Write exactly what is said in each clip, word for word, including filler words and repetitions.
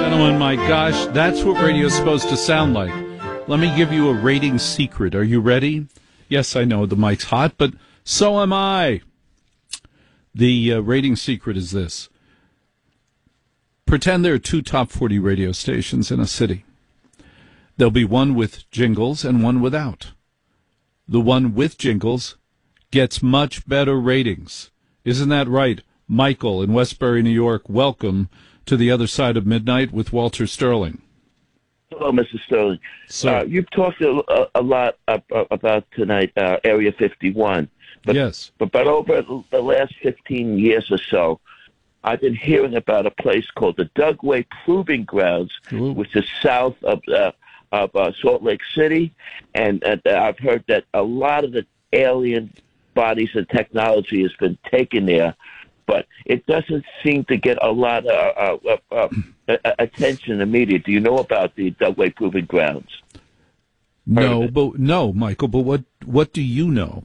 gentlemen, my gosh, that's what radio's supposed to sound like. Let me give you a rating secret. Are you ready? Yes, I know the mic's hot, but so am I. The uh, rating secret is this. Pretend there are two top forty radio stations in a city. There'll be one with jingles and one without. The one with jingles gets much better ratings. Isn't that right? Michael in Westbury, New York, welcome to the other side of midnight with Walter Sterling. Hello, Mister Sterling. Uh, you've talked a, a lot about tonight, uh, Area fifty-one. But, yes. But, but over the last fifteen years or so, I've been hearing about a place called the Dugway Proving Grounds, Ooh. which is south of uh, of uh, Salt Lake City. And uh, I've heard that a lot of the alien bodies and technology has been taken there. But it doesn't seem to get a lot of uh, uh, uh, attention in the media. Do you know about the Dugway Proving Grounds? No, but no, Michael. But what what do you know?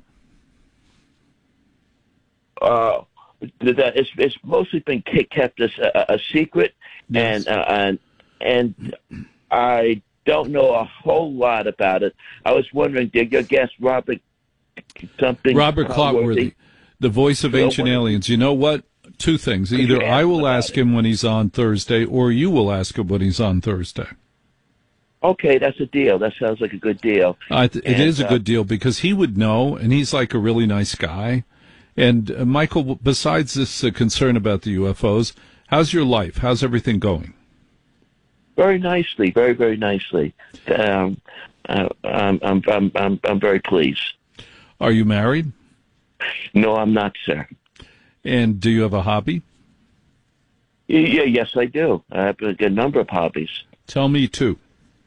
Uh, that it's, it's mostly been kept as a, a secret, yes. and uh, and and I don't know a whole lot about it. I was wondering, did your guest Robert something? Robert Clotworthy. The voice of ancient aliens. You know what? Two things. Either I will ask him when he's on Thursday, or you will ask him when he's on Thursday. Okay, that's a deal. That sounds like a good deal. Uh, it and, is a uh, good deal because he would know, and he's like a really nice guy. And, uh, Michael, besides this uh, concern about the U F Os, how's your life? How's everything going? Very nicely. Very, very nicely. Um, uh, I'm, I'm, I'm, I'm, I'm very pleased. Are you married? No, I'm not, sir. And do you have a hobby? Yeah, yes, I do. I have a, a number of hobbies. Tell me two.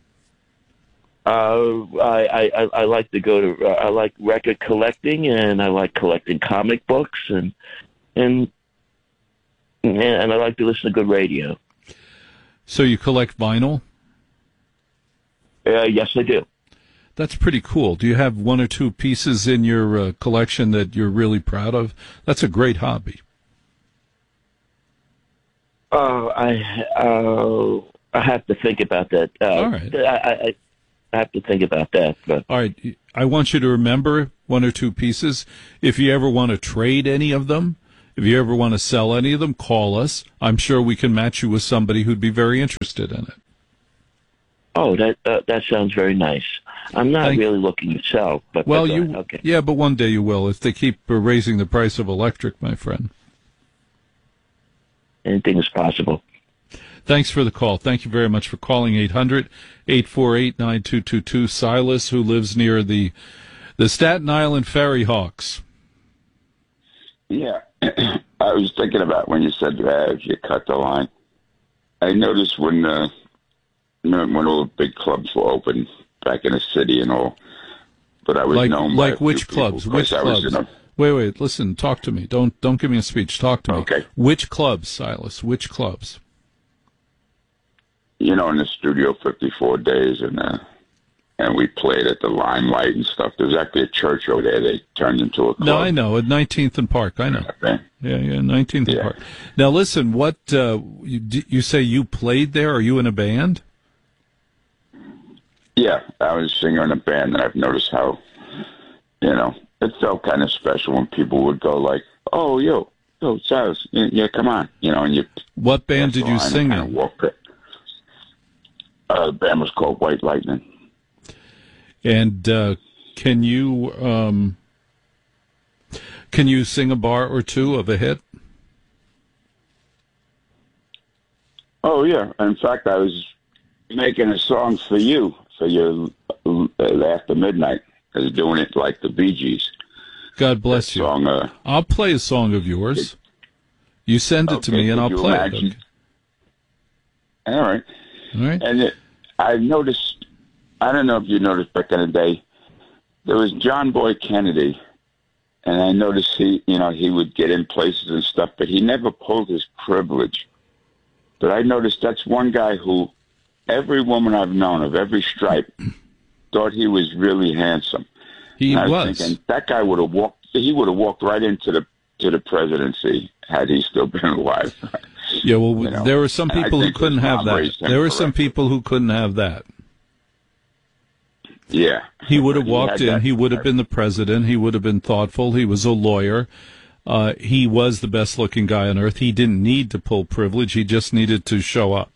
Uh, I, I, I like to go to. Uh, I like record collecting, and I like collecting comic books, and and and I like to listen to good radio. So you collect vinyl? Uh, yes, I do. That's pretty cool. Do you have one or two pieces in your uh, collection that you're really proud of? That's a great hobby. Oh, uh, I uh, I have to think about that. Uh, All right. I, I I have to think about that. But. All right. I want you to remember one or two pieces. If you ever want to trade any of them, if you ever want to sell any of them, call us. I'm sure we can match you with somebody who'd be very interested in it. Oh, that uh, that sounds very nice. I'm not Thank really looking to sell, but well, but, uh, you okay. yeah, but one day you will if they keep uh, raising the price of electric, my friend. Anything is possible. Thanks for the call. Thank you very much for calling eight hundred, eight four eight, nine two two two. Silas, who lives near the the Staten Island Ferry Hawks. Yeah, I was thinking about when you said uh, if you cut the line. I noticed when uh, when all the big clubs were open back in the city and all, but I was like, known like by which people, clubs? Which I clubs? Was in a, wait, wait, listen. Talk to me. Don't don't give me a speech. Talk to me. Okay. Which clubs, Silas? Which clubs? You know, in the Studio fifty-four days, and uh, and we played at the Limelight and stuff. There's actually a church over there. They turned into a club. No, I know, at nineteenth and Park. I know. Okay. Yeah, yeah, nineteenth yeah. and Park. Now, listen, what, uh, you, you say you played there? Are you in a band? Yeah, I was a singer in a band, and I've noticed how, you know, it felt kind of special when people would go like, oh, yo, yo, Silas, yeah, come on. You know, and you. What band did you sing in? Uh, the band was called White Lightning. And uh, can you um, can you sing a bar or two of a hit? Oh yeah! In fact, I was making a song for you for your uh, after midnight. I was doing it like the Bee Gees. God bless that you. Song, uh, I'll play a song of yours. You send it okay, to me, and I'll play imagine? it. Okay. All right. All right. And it, I noticed. I don't know if you noticed back in the day, there was John Boy Kennedy, and I noticed he, you know, he would get in places and stuff, but he never pulled his privilege. But I noticed that's one guy who every woman I've known of every stripe thought he was really handsome. He and I was. was. Thinking, that guy would have walked. He would have walked right into the to the presidency had he still been alive. Yeah, well, you know? there were some people who couldn't have that. There were some people who couldn't have that. Yeah. He would have He walked had in. that- He would have been the president. He would have been thoughtful. He was a lawyer. Uh, he was the best-looking guy on earth. He didn't need to pull privilege. He just needed to show up.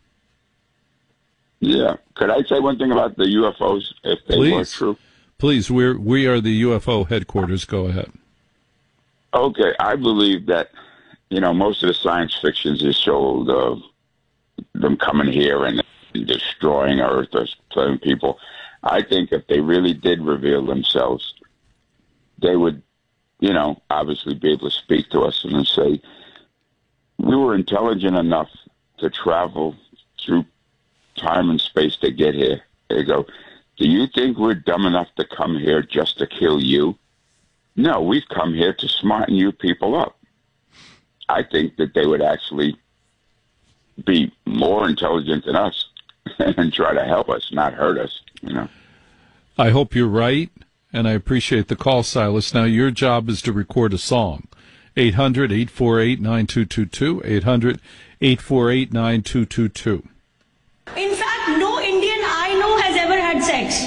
Yeah. Could I say one thing about the U F Os, if they were Please. true? Please, we're, we are the U F O headquarters. Go ahead. Okay, I believe that, you know, most of the science fictions is showed of them coming here and destroying Earth or killing people. I think if they really did reveal themselves, they would, you know, obviously be able to speak to us and say, we were intelligent enough to travel through time and space to get here. They go, do you think we're dumb enough to come here just to kill you? No, we've come here to smarten you people up. I think that they would actually be more intelligent than us and try to help us, not hurt us, you know. I hope you're right, and I appreciate the call, Silas. Now, your job is to record a song. eight hundred, eight four eight, nine two two two, eight hundred, eight four eight, nine two two two. In fact, no Indian I know has ever had sex.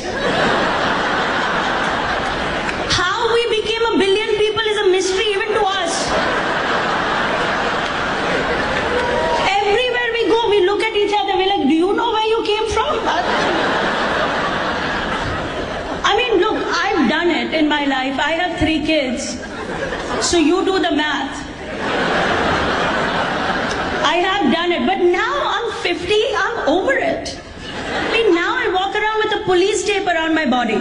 How we became a billion people is a mystery even to us. Everywhere we go, we look at each other, we're like, do you know where you came from? I mean, look, I've done it in my life. I have three kids. So you do the math. I have done it, but now I'm fifty, I'm over it. I mean, now I walk around with a police tape around my body.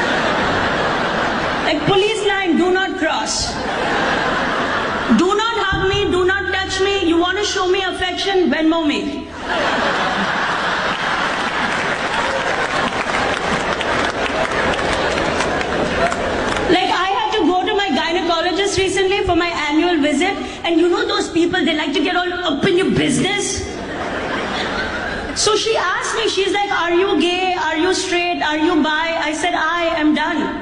Like, police line, do not cross. Do not hug me, do not touch me. You want to show me affection, Venmo me. Like, I had to go to my gynecologist recently for my annual visit, and you know those people, they like to get all up in your business. So she asked me, she's like, are you gay? Are you straight? Are you bi? I said, I am done.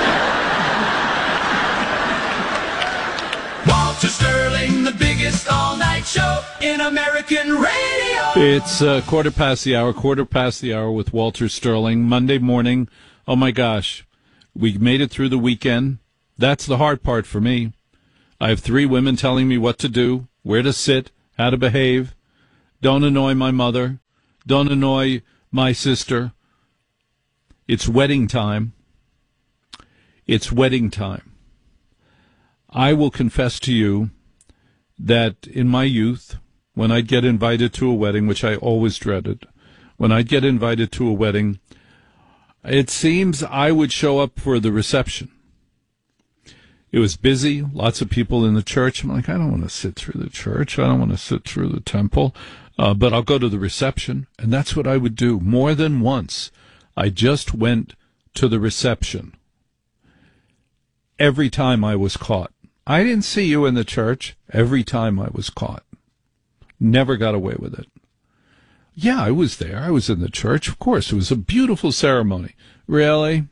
Walter Sterling, the biggest all-night show in American radio. It's uh, quarter past the hour, quarter past the hour with Walter Sterling, Monday morning. Oh, my gosh. We made it through the weekend. That's the hard part for me. I have three women telling me what to do, where to sit, how to behave. Don't annoy my mother. Don't annoy my sister. It's wedding time. It's wedding time. I will confess to you that in my youth, when I'd get invited to a wedding, which I always dreaded, when I'd get invited to a wedding, it seems I would show up for the reception. It was busy, lots of people in the church. I'm like, I don't want to sit through the church. I don't want to sit through the temple. Uh, but I'll go to the reception. And that's what I would do more than once. I just went to the reception. Every time I was caught. I didn't see you in the church. Every time I was caught. Never got away with it. Yeah, I was there. I was in the church. Of course, it was a beautiful ceremony. Really?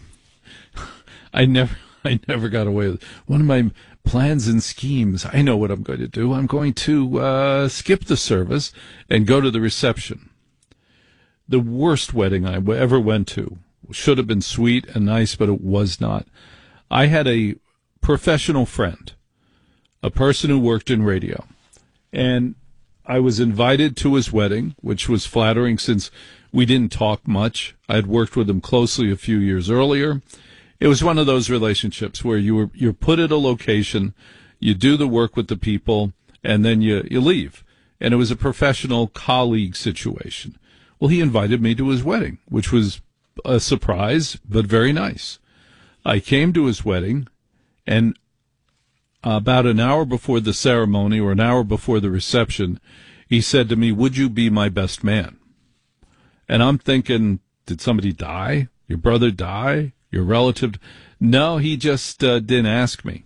I never, I never got away with it. One of my plans and schemes, I know what I'm going to do. I'm going to uh, skip the service and go to the reception. The worst wedding I ever went to. Should have been sweet and nice, but it was not. I had a professional friend, a person who worked in radio, and I was invited to his wedding, which was flattering since we didn't talk much. I had worked with him closely a few years earlier. It was one of those relationships where you were, you're put at a location, you do the work with the people, and then you, you leave. And it was a professional colleague situation. Well, he invited me to his wedding, which was a surprise, but very nice. I came to his wedding, and about an hour before the ceremony or an hour before the reception, he said to me, would you be my best man? And I'm thinking, did somebody die? Your brother die? Your relative? No, he just uh, didn't ask me.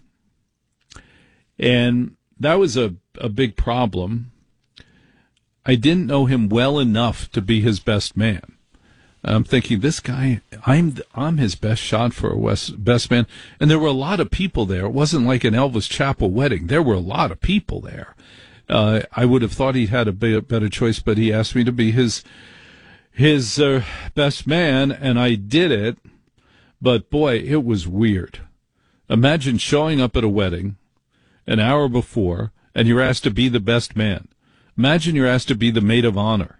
And that was a, a big problem. I didn't know him well enough to be his best man. I'm thinking, this guy, I'm I'm his best shot for a West, best man. And there were a lot of people there. It wasn't like an Elvis Chapel wedding. There were a lot of people there. Uh, I would have thought he had a better choice, but he asked me to be his his uh, best man, and I did it. But boy, it was weird. Imagine showing up at a wedding an hour before, and you're asked to be the best man. Imagine you're asked to be the maid of honor.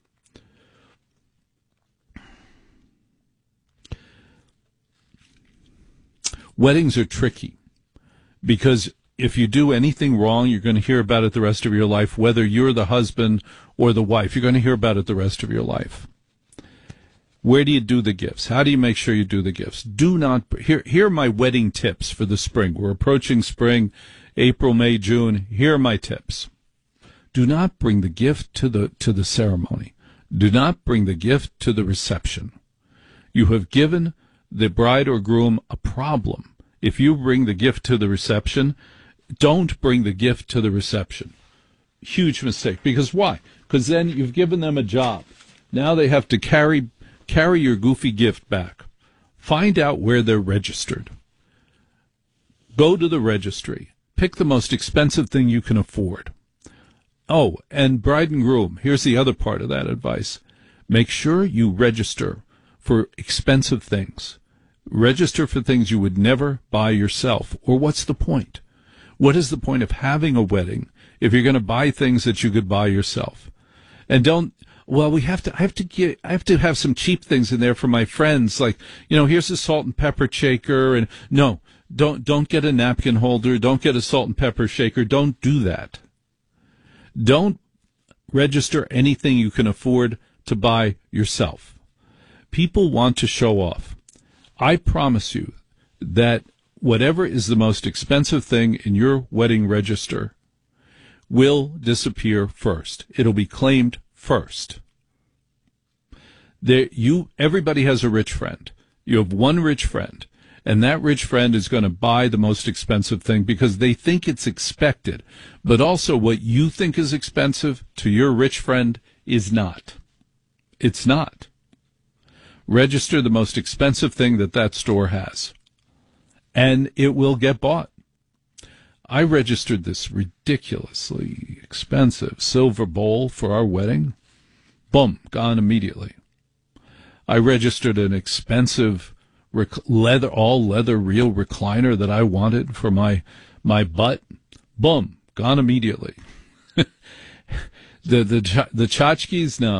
Weddings are tricky because if you do anything wrong, you're going to hear about it the rest of your life, whether you're the husband or the wife. You're going to hear about it the rest of your life. Where do you do the gifts? How do you make sure you do the gifts? Do not, here, here are my wedding tips for the spring. We're approaching spring, April, May, June. Here are my tips. Do not bring the gift to the, to the ceremony. Do not bring the gift to the reception. You have given the bride or groom a problem. If you bring the gift to the reception, don't bring the gift to the reception. Huge mistake. Because why? Because then you've given them a job. Now they have to carry carry your goofy gift back. Find out where they're registered. Go to the registry. Pick the most expensive thing you can afford. Oh, and bride and groom, here's the other part of that advice. Make sure you register for expensive things. Register for things you would never buy yourself. Or what's the point? What is the point of having a wedding if you're going to buy things that you could buy yourself? And don't, well, we have to, I have to get, I have to have some cheap things in there for my friends. Like, you know, here's a salt and pepper shaker. And no, don't, don't get a napkin holder. Don't get a salt and pepper shaker. Don't do that. Don't register anything you can afford to buy yourself. People want to show off. I promise you that whatever is the most expensive thing in your wedding register will disappear first. It'll be claimed first. There, you, everybody has a rich friend. You have one rich friend, and that rich friend is going to buy the most expensive thing because they think it's expected. But also what you think is expensive to your rich friend is not. It's not. Register the most expensive thing that that store has, and it will get bought. I registered this ridiculously expensive silver bowl for our wedding. Boom, gone immediately. I registered an expensive rec- leather, all leather, real recliner that I wanted for my my butt. Boom, gone immediately. the the the tchotchkes, no.